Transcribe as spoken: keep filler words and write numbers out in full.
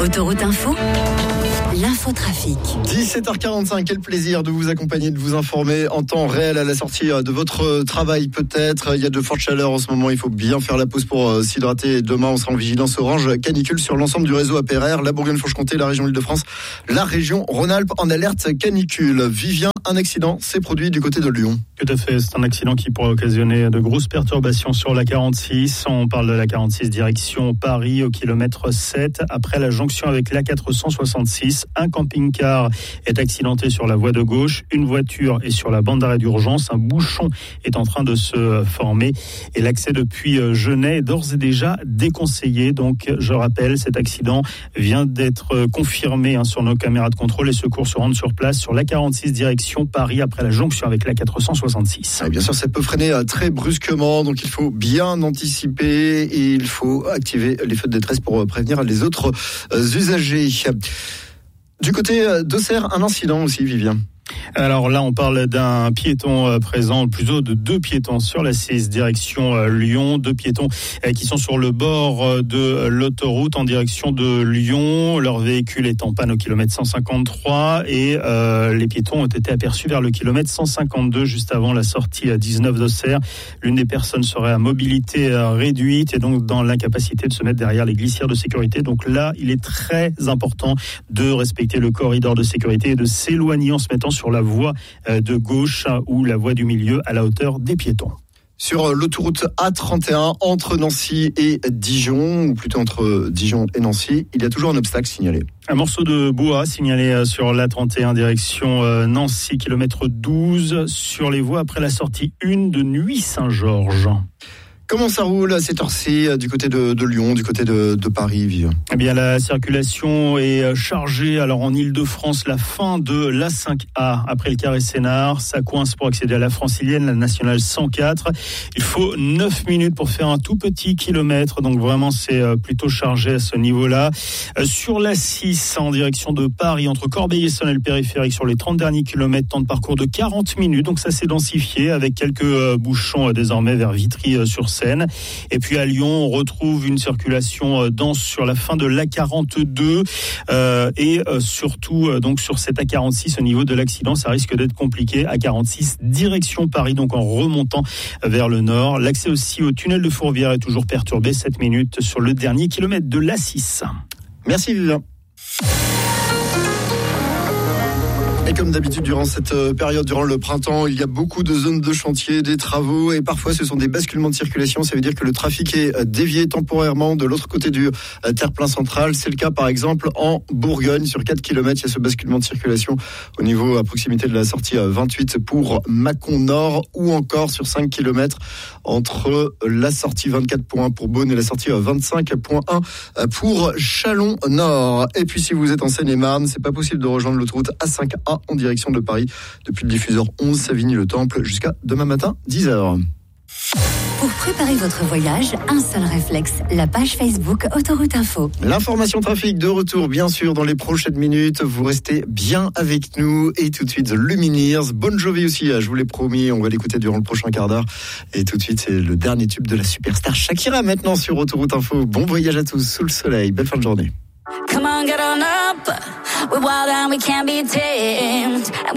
Autoroute Info, l'infotrafic. dix-sept heures quarante-cinq, quel plaisir de vous accompagner, de vous informer en temps réel à la sortie de votre travail peut-être. Il y a de fortes chaleurs en ce moment, il faut bien faire la pause pour s'hydrater. Demain, on sera en vigilance orange canicule sur l'ensemble du réseau A P R R, la Bourgogne-Franche-Comté, la région Île-de-France, la région Rhône-Alpes en alerte canicule. Vivien, un accident s'est produit du côté de Lyon. Tout à fait, c'est un accident qui pourrait occasionner de grosses perturbations sur la quarante-six. On parle de la quarante-six direction Paris au kilomètre sept. Après la jonction avec l'A quatre cent soixante-six, un camping-car est accidenté sur la voie de gauche. Une voiture est sur la bande d'arrêt d'urgence. Un bouchon est en train de se former. Et l'accès depuis Genêt est d'ores et déjà déconseillé. Donc, je rappelle, cet accident vient d'être confirmé hein, sur nos caméras de contrôle. Les secours se rendent sur place sur l'A quarante-six direction Paris après la jonction avec l'A quatre cent soixante-six. Et bien sûr, ça peut freiner très brusquement, donc il faut bien anticiper et il faut activer les feux de détresse pour prévenir les autres usagers. Du côté d'Auxerre, un incident aussi, Vivien. Alors là, on parle d'un piéton présent, plutôt de deux piétons sur la six direction Lyon, deux piétons qui sont sur le bord de l'autoroute en direction de Lyon. Leur véhicule est en panne au kilomètre cent cinquante-trois et euh, les piétons ont été aperçus vers le kilomètre cent cinquante-deux juste avant la sortie à dix-neuf d'Auxerre. L'une des personnes serait à mobilité réduite et donc dans l'incapacité de se mettre derrière les glissières de sécurité. Donc là, il est très important de respecter le corridor de sécurité et de s'éloigner en se mettant sur la voie de gauche ou la voie du milieu à la hauteur des piétons. Sur l'autoroute A trente et un entre Nancy et Dijon, ou plutôt entre Dijon et Nancy, il y a toujours un obstacle signalé. Un morceau de bois signalé sur l'A trente et un direction Nancy, kilomètre douze, sur les voies après la sortie un de Nuit-Saint-Georges. Comment ça roule à cette heure-ci du côté de, de Lyon, du côté de, de Paris, Vivien ? Eh bien, la circulation est chargée. Alors, en Île-de-France, la fin de l'A cinq A après le carré Sénart, ça coince pour accéder à la Francilienne, la nationale cent quatre. Il faut neuf minutes pour faire un tout petit kilomètre. Donc, vraiment, c'est plutôt chargé à ce niveau-là. Sur l'A six, en direction de Paris, entre Corbeil-Essonnes et le périphérique, sur les trente derniers kilomètres, temps de parcours de quarante minutes. Donc, ça s'est densifié avec quelques bouchons désormais vers Vitry-sur-Seine. Et puis à Lyon, on retrouve une circulation dense sur la fin de l'A quarante-deux euh, et euh, surtout euh, donc sur cette A quarante-six au niveau de l'accident, ça risque d'être compliqué. A quarante-six direction Paris, donc en remontant vers le nord. L'accès aussi au tunnel de Fourvière est toujours perturbé, sept minutes sur le dernier kilomètre de l'A six. Merci Vivien. Et comme d'habitude, durant cette période, durant le printemps, il y a beaucoup de zones de chantier, des travaux et parfois ce sont des basculements de circulation. Ça veut dire que le trafic est dévié temporairement de l'autre côté du terre-plein central. C'est le cas par exemple en Bourgogne. Sur quatre kilomètres, il y a ce basculement de circulation au niveau à proximité de la sortie vingt-huit pour Mâcon Nord ou encore sur cinq kilomètres entre la sortie vingt-quatre point un pour Beaune et la sortie vingt-cinq point un pour Châlons Nord. Et puis si vous êtes en Seine-et-Marne, c'est pas possible de rejoindre l'autoroute A cinq A en direction de Paris depuis le diffuseur onze Savigny-le-Temple jusqu'à demain matin dix heures. Pour préparer votre voyage, un seul réflexe, la page Facebook Autoroute Info. L'information trafic de retour, bien sûr, dans les prochaines minutes. Vous restez bien avec nous. Et tout de suite, The Lumineers. Bon Jovi aussi, je vous l'ai promis. On va l'écouter durant le prochain quart d'heure. Et tout de suite, c'est le dernier tube de la superstar Shakira maintenant sur Autoroute Info. Bon voyage à tous sous le soleil. Belle fin de journée. Come on, get on up. We're wild and we can't be tamed.